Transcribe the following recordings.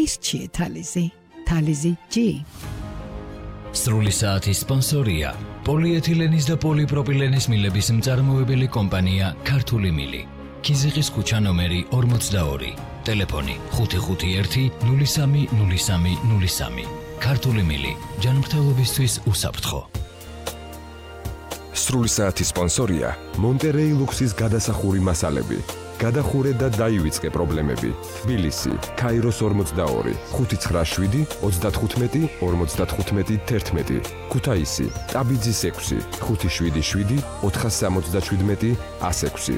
რის چیه تالیزی؟ تالیزی چی؟ სრული საათის სპონსორია პოლიეთილენის და პოლიპროპილენის მილების მწარმოებელი კომპანია ქართული მილი. ქიზიყის ქუჩა ნომერი 42. ტელეფონი 551 030303. ქართული მილი. ჯანმრთელობისთვის უსაფრთხო. სრული საათის სპონსორია მონტერეი ლუქსის გადასახური მასალები. გადახურე და დაივიწყე პრობლემები. თბილისი, ქაიროს 42, 597 35 55 11. ქუთაისი, ტაბიძის 6, 577 477 106.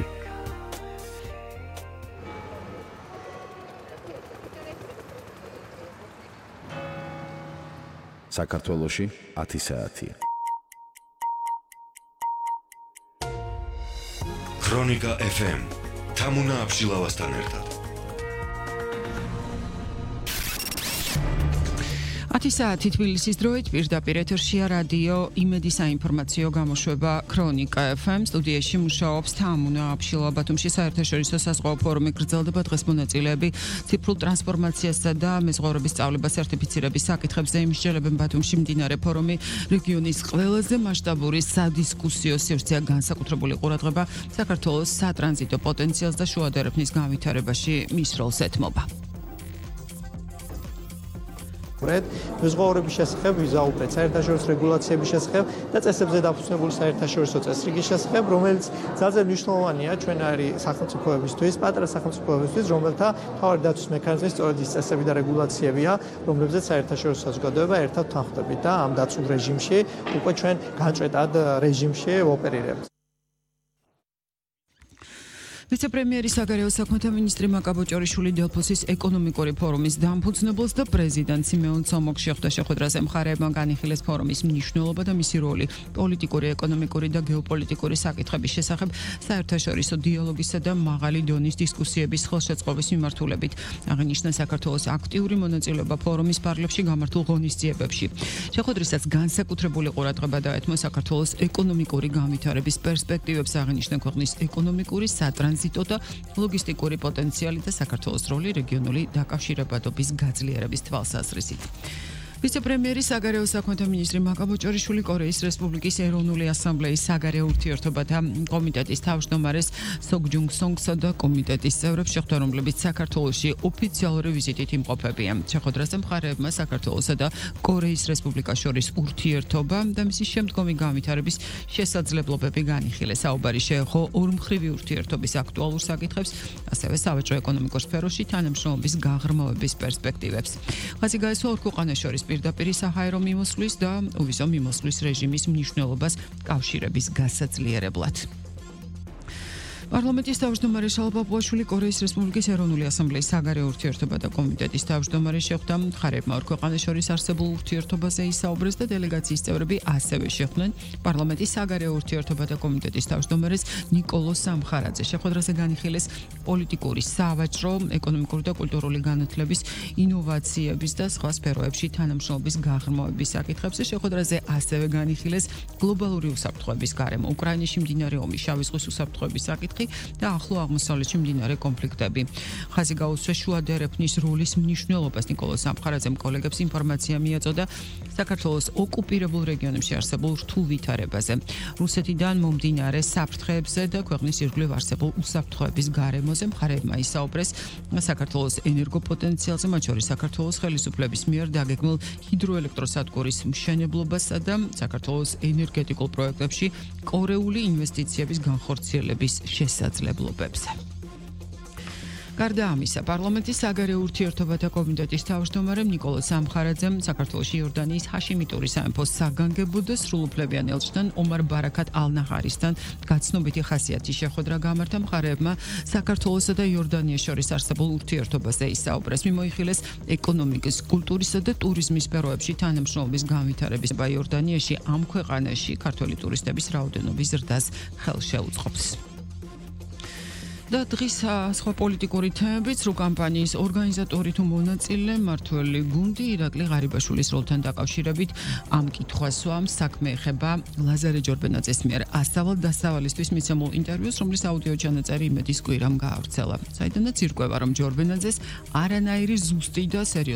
საქართველოში 10 საათი. ქრონიკა FM თამუნა აბშილავასთან ერთად. 10 საათი თბილისის დროით პირდაპირ ეთერშია რადიო იმედი საინფორმაციო გამოშვება ქრონიკა FM. სტუდიაში მუშაობს თამუნა აბშილავა. ბათუმში საერთაშორისო საზღვაო ფორუმი გრძელდება. დღეს მონაწილეები ციფრულ ტრანსფორმაციასა და მეზღვაურობის სწავლებას სერტიფიცირების საკითხებზე იმსჯელებენ. ბათუმში მდინარე ფორუმი რეგიონის ყველაზე მასშტაბური სადისკუსიო სივრცეა. განსაკუთრებული ყურადღება საქართველოს სატრანზიტო პოტენციალს და შუადერეფნის განვითარებაში მის როლს ეთმობა. მეზღვაურების შესახებ, ვიზაუბრეთ საერთაშორისო რეგულაციების შესახებ და წესებზე დაფუძნებული საერთაშორისო წესრიგის შესახებ, რომელიც ძალზე მნიშვნელოვანია ჩვენარი სახელმწიფოებისთვის, პატარა სახელმწიფოებისთვის, რომელთა მთავარი დაცვის მექანიზმი სწორედ ის წესები და რეგულაციებია, რომლებზეც საერთაშორისო საზოგადოება ერთად თანხმდებით და ამ დაცულ რეჟიმში უკვე ჩვენ განჭვეტად რეჟიმში ვოპერირებთ. ვიცე-პრემიერი საგარეო საქმეთა მინისტრი მაკაბო ჭორიშვილი დელფოსის ეკონომიკური ფორუმის დამფუძნებელს და პრეზიდენტ სიმეონ ცომოგს შეხვდა. შეხვედრაზე მხარეებმა განიხილეს ფორუმის მნიშვნელობა და მისი როლი პოლიტიკური, ეკონომიკური და გეოპოლიტიკური საკითხების შესახებ საერთაშორისო დიალოგისა და მაღალი დონის დისკუსიების ხელშეწყობის მიმართულებით. აღინიშნა საქართველოს აქტიური მონაწილეობა ფორუმის პარლებში გამართულ ღონისძიებებში. შეხვედრისას განსაკუთრებული ყურადღება დაეთმო საქართველოს ეკონომიკური განვითარების პერსპექტივებს. აღინიშნა ქვეყნის ეკონომიკური სატრანზიტო და ლოგისტიკური პოტენციალი და საქართველოს როლი რეგიონული დაკავშირებადობის გაძლიერების თვალსაზრისით. ვიცე-პრემიერი საგარეო საქმეთა მინისტრი მაკაბო ჭორიშვილი კორეის რესპუბლიკის ეროვნული ასამბლეის საგარეო ურთიერთობათა კომიტეტის თავმჯდომარეს სოგჯუნგ სონგსა და კომიტეტის წევრებს შეხვდა, რომლებიც საქართველოში ოფიციალური ვიზიტით იმყოფებიან. შეხვედრაზე მხარეებმა საქართველოსა და კორეის რესპუბლიკას შორის ურთიერთობა და მისი შემდგომი განვითარების შესაძლებლობები განიხილეს. საუბარი შეეხო ორმხრივი ურთიერთობის აქტუალურ საკითხებს, ასევე სავაჭრო ეკონომიკურ სფეროში თანამშრომლობის გაღრმავების პერსპექტივებს. ხაზი გაესვა ორ ქვეყანას შორის პირდაპირ საჰაერო მიმოსვლის და უვიზო მიმოსვლის რეჟიმის მნიშვნელობას კავშირების გასაძლიერებლად. პარლამენტის თავმჯდომარე შალვა პუაშვილი კორეის რესპუბლიკის ეროვნული ასამბლეის საგარეო ურთიერთობათა კომიტეტის თავმჯდომარე შეხვდა. მხარეებმა ორ ქვეყანას შორის არსებულ ურთიერთობაზე ისაუბრეს და დელეგაციის წევრები ასევე შეხვდნენ პარლამენტის საგარეო ურთიერთობათა კომიტეტის თავმჯდომარეს ნიკოლო სამხარაძე. შეხვედრაზე განიხილეს პოლიტიკური, სავაჭრო, ეკონომიკური და კულტურული განათლების, ინოვაციების და სხვა სფეროებში თანამშრომლობის გაღრმავების საკითხებზე. შეხვედრაზე ასევე განიხილეს გლობალური უსაფრთხოების გარემო, უკრაინაში მდინარე ომი, შავი ზღვის უსაფრთხოების საკითხი და ახლო აღმოსავლეთში მიმდინარე კონფლიქტები. ხაზი გაუსვა შუადერეფნის როლის მნიშვნელობას. ნიკოლო სამხარაძემ კოლეგებს ინფორმაცია მიაწოდა საქართველოს ოკუპირებულ რეგიონებში არსებულ რთულ ვითარებაზე, რუსეთიდან მომდინარე საფრთხეებზე და ქვეყნის ირგვლივ არსებულ უსაფრთხოების გარემოზე. მხარეებმა ისაუბრეს საქართველოს ენერგოპოტენციალზე, მათ შორის საქართველოს ხელისუფლების მიერ დაგეგმილ ჰიდროელექტროსადგურის მშენებლობასა და საქართველოს ენერგეტიკულ პროექტებში კორეული ინვესტიციების განხორციელების შესაძლებლობებზე. გარდა ამისა, პარლამენტის საგარეო ურთიერთობათა კომიტეტის თავმჯდომარემ ნიკოლო სამხარაძემ საქართველოში იორდანიის ჰაშიმიტური სამეფოს საგანგებო და სრულუფლებიან ელჩთან ომარ ბარაქათ ალ-ნაჰარისთან გაცნობიტი ხასიათის შეხვედრა გამართა. მხარეებმა საქართველოსა და იორდანიას შორის არსებულ ურთიერთობაზე ისაუბრეს. მიმოიხილეს ეკონომიკის, კულტურისა და ტურიზმის სფეროებში თანამშრომლობის განვითარების. იორდანიაში ამ ქვეყანაში ქართველი ტურისტების რაოდენობის ზრდას ხელშეუწყობს. და დღის სხვა პოლიტიკური თემებიც, რო კამპანიის ორგანიზატორი თუ მონაწილე მართველი გუნდი ირაკლი ღარიბაშვილის როლთან დაკავშირებით ამ კითხვას ვამს. საქმე ეხება ლაზარე ჯორბენაძეს მიერ ასწავლად-დასწავლისთვის მიცემულ ინტერვიუს, რომლის აუდიო ჩანაწერი იმედის კვირამ გაავრცელა. საიდანაც ირკვევა, რომ ჯორბენაძეს არანაირი ზუსტი და სერიოზული